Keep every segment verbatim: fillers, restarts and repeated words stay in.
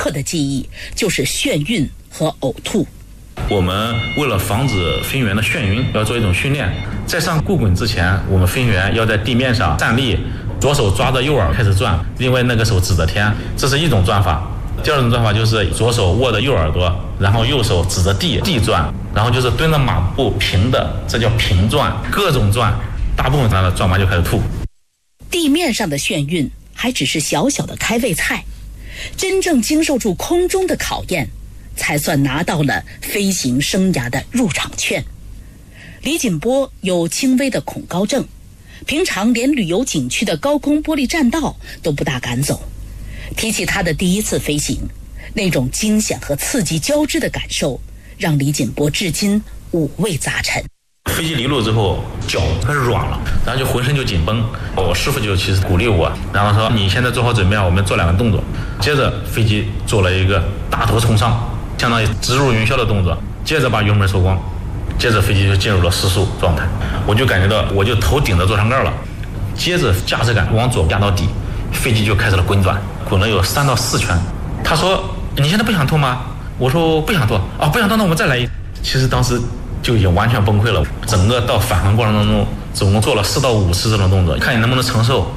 刻的记忆就是眩晕和呕吐。 我们为了防止飞行员的眩晕，要做一种训练。在上固滚之前，我们飞行员要在地面上站立，左手抓着右耳开始转，另外那个手指着天，这是一种转法。第二种转法就是左手握着右耳朵，然后右手指着地地转，然后就是蹲着马步平的，这叫平转，各种转，大部分转了转完就开始吐。 地面上的眩晕还只是小小的开胃菜，真正经受住空中的考验，才算拿到了飞行生涯的入场券。李锦波有轻微的恐高症，平常连旅游景区的高空玻璃栈道都不大敢走。提起他的第一次飞行，那种惊险和刺激交织的感受，让李锦波至今五味杂陈。 飞机离路之后，脚开始软了，然后就浑身就紧绷。我师傅就其实鼓励我，然后说你现在做好准备，我们做两个动作。接着飞机做了一个大头冲上，相当于直入云霄的动作。接着把油门收光，接着飞机就进入了失速状态。我就感觉到我就头顶着座舱盖了，接着驾驶杆往左压到底，飞机就开始了滚转，滚了有三到四圈。他说你现在不想吐吗？我说不想吐啊，不想吐那我们再来一。其实当时就已经完全崩溃了，整个到返航过程当中总共做了四到五次这种动作，看你能不能承受。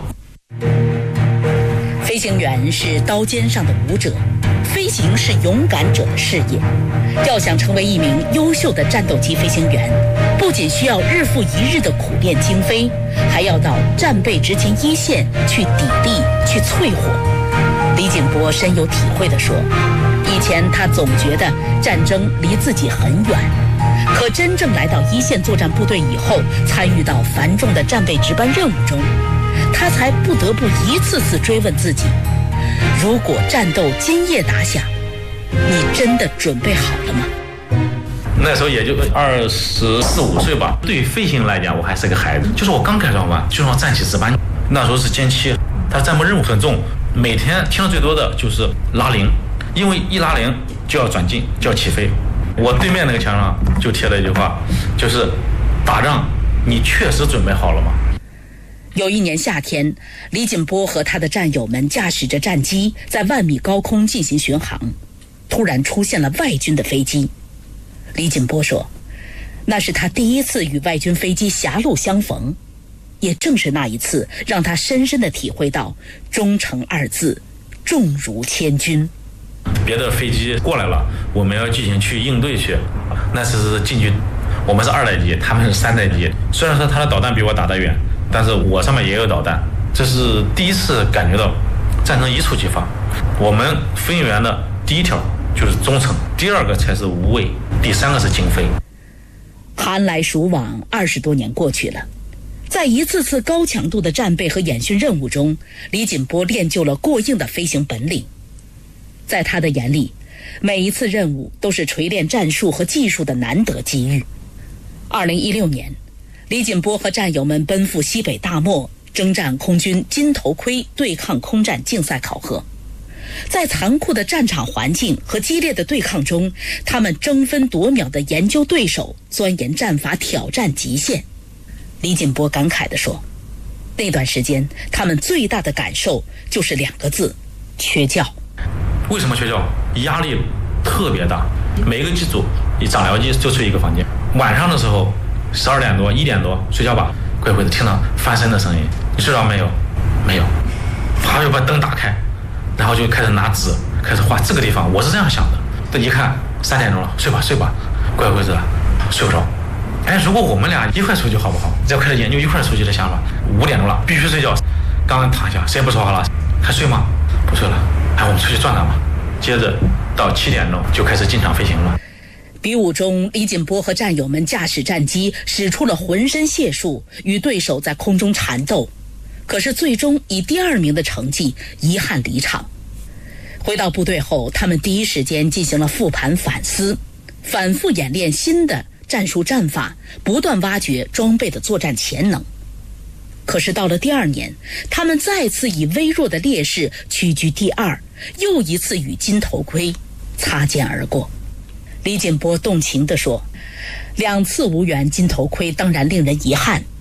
飞行员是刀尖上的舞者，飞行是勇敢者的事业。要想成为一名优秀的战斗机飞行员，不仅需要日复一日的苦练精飞，还要到战备执勤一线去砥砺，去淬火。李锦波深有体会地说，以前他总觉得战争离自己很远，可真正来到一线作战部队以后，参与到繁重的战备值班任务中，他才不得不一次次追问自己，如果战斗今夜打响，你真的准备好了吗？ 那时候也就二十四五岁吧，对于飞行来讲我还是个孩子，就是我刚改装完就让站起值班。那时候是歼七，他战备任务很重，每天听的最多的就是拉铃，因为一拉铃就要转进，就要起飞。我对面那个墙上就贴了一句话，就是打仗你确实准备好了吗？ 有一年夏天，李锦波和他的战友们驾驶着战机在万米高空进行巡航，突然出现了外军的飞机。李锦波说，那是他第一次与外军飞机狭路相逢，也正是那一次让他深深地体会到忠诚二字重如千钧。 别的飞机过来了，我们要进行去应对去。那是进去，我们是二代机，他们是三代机。虽然说他的导弹比我打得远，但是我上面也有导弹。这是第一次感觉到战争一触即发。我们飞行员的第一条就是忠诚，第二个才是无畏，第三个是精飞。 寒来暑往，二十多年过去了，在一次次高强度的战备和演训任务中，李锦波练就了过硬的飞行本领。在他的眼里，每一次任务都是锤炼战术和技术的难得机遇。二零一六年，李锦波和战友们奔赴西北大漠，征战空军金头盔对抗空战竞赛考核。在残酷的战场环境和激烈的对抗中，他们争分夺秒地研究对手，钻研战法，挑战极限。李锦波感慨地说，那段时间他们最大的感受就是两个字：缺觉。 为什么缺觉？压力特别大，每个机组一长僚机就睡一个房间。晚上的时候十二点多一点多睡觉吧，怪怪的听到翻身的声音，你睡着没有？没有。他就把灯打开，然后就开始拿纸开始画这个地方。我是这样想的，这一看三点钟了，睡吧睡吧，怪怪的睡不着。哎，如果我们俩一块出去好不好？只要开始研究一块出去的想法。五点钟了，必须睡觉。刚刚躺下，谁也不说话了？还睡吗？不睡了。哎，我们出去转转吧。接着到七点钟就开始进场飞行了。 比武中，李锦波和战友们驾驶战机使出了浑身解数，与对手在空中缠斗，可是最终以第二名的成绩遗憾离场。回到部队后，他们第一时间进行了复盘反思，反复演练新的战术战法，不断挖掘装备的作战潜能。可是到了第二年，他们再次以微弱的劣势屈居第二，又一次与金头盔擦肩而过。李锦波动情地说，两次无缘金头盔当然令人遗憾，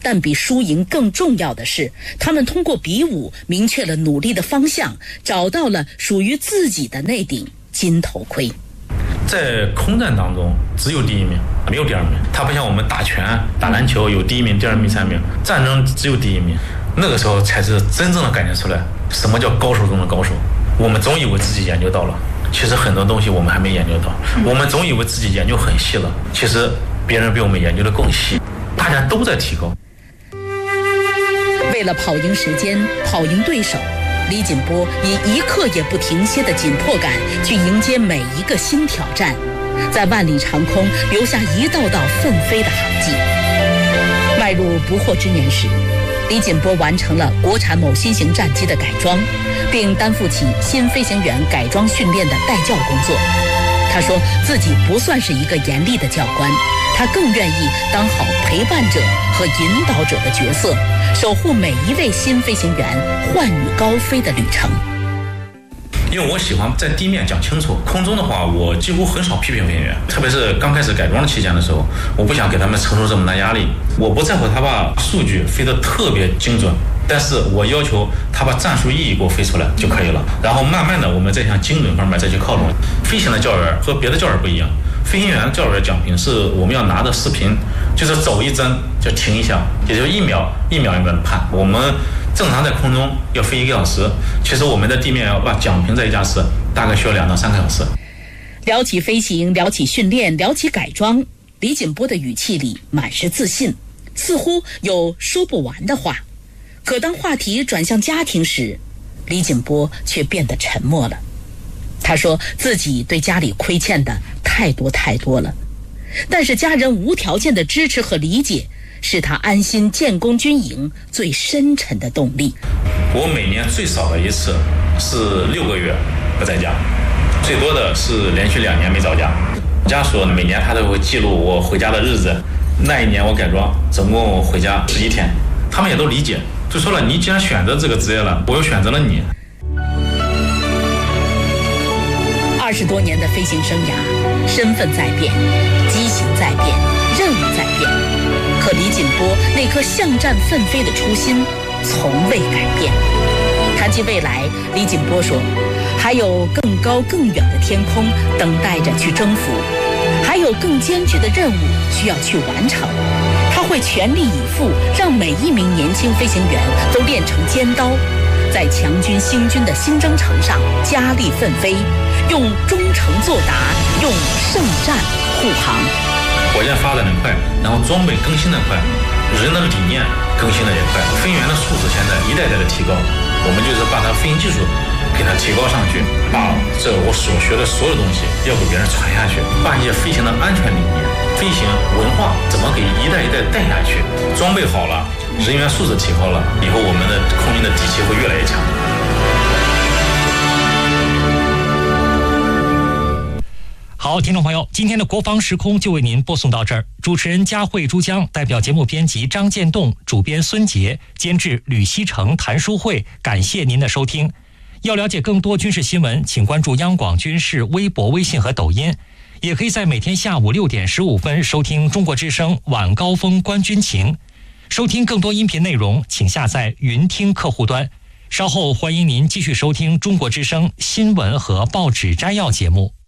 但比输赢更重要的是，他们通过比武明确了努力的方向，找到了属于自己的那顶金头盔。 在空战当中，只有第一名，没有第二名。它不像我们打拳、打篮球有第一名、第二名、第三名，战争只有第一名。那个时候才是真正的感觉出来，什么叫高手中的高手。我们总以为自己研究到了，其实很多东西我们还没研究到。我们总以为自己研究很细了，其实别人比我们研究的更细。大家都在提高。 为了跑赢时间，跑赢对手，李锦波以一刻也不停歇的紧迫感去迎接每一个新挑战，在万里长空留下一道道奋飞的航迹。迈入不惑之年时，李锦波完成了国产某新型战机的改装，并担负起新飞行员改装训练的带教工作。他说自己不算是一个严厉的教官，他更愿意当好陪伴者和引导者的角色，守护每一位新飞行员幻羽高飞的旅程。 因为我喜欢在地面讲清楚，空中的话我几乎很少批评飞行员，特别是刚开始改装的期间的时候，我不想给他们承受这么大压力。我不在乎他把数据飞得特别精准，但是我要求他把战术意义给我飞出来就可以了，然后慢慢的我们再向精准方面再去靠拢。飞行的教员和别的教员不一样，飞行员教员讲评是我们要拿着视频，就是走一帧就停一下，也就是一秒一秒一秒的判。我们正常在空中要飞一个小时，其实我们在地面要把讲评这一架次大概需要两到三个小时。 聊起飞行，聊起训练，聊起改装，李锦波的语气里满是自信，似乎有说不完的话。可当话题转向家庭时，李锦波却变得沉默了。他说自己对家里亏欠的太多太多了，但是家人无条件的支持和理解是他安心建功军营最深沉的动力。 我每年最少的一次是六个月不在家，最多的是连续两年没着家。家属每年他都会记录我回家的日子，那一年我改装总共回家十一天，他们也都理解，就说了你既然选择这个职业了，我又选择了你。 二十多年的飞行生涯，身份在变，机型在变，任务在变，可李锦波那颗向战奋飞的初心从未改变。谈及未来，李锦波说，还有更高更远的天空等待着去征服，还有更艰巨的任务需要去完成。他会全力以赴，让每一名年轻飞行员都练成尖刀，在强军兴军的新征程上加力奋飞，用忠诚作答，用圣战护航。 火箭发展的快，然后装备更新的快，人的理念更新的也快，飞行员的素质现在一代代的提高，我们就是把它飞行技术给它提高上去，把这我所学的所有东西要给别人传下去，把一些飞行的安全理念、飞行文化怎么给一代一代带下去。装备好了，人员素质提高了，以后我们的空军的底气会越来越强。 好，听众朋友，今天的国防时空就为您播送到这儿。主持人佳慧、珠江，代表节目编辑张建栋，主编孙杰，监制吕锡成、谭淑慧，感谢您的收听。要了解更多军事新闻，请关注央广军事微博、微信和抖音，也可以在每天下午六点十五分收听中国之声晚高峰观军情。收听更多音频内容，请下载云听客户端。稍后欢迎您继续收听中国之声新闻和报纸摘要节目。